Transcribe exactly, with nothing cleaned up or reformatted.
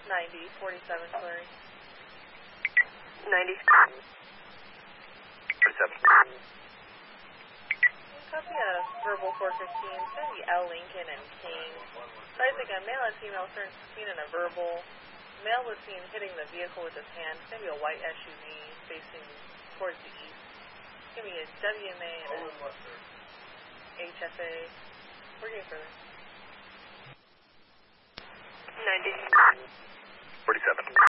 ninety, forty-seven, sorry. ninety. forty-seven. Copy a verbal four fifteen. It's going to be L. Lincoln and King. Size again, male and female seen in a verbal. Male was seen hitting the vehicle with his hand. It's going to be a white S U V facing towards the east. It's going to be a W M A and a H F A. We're getting further. ninety. forty-seven.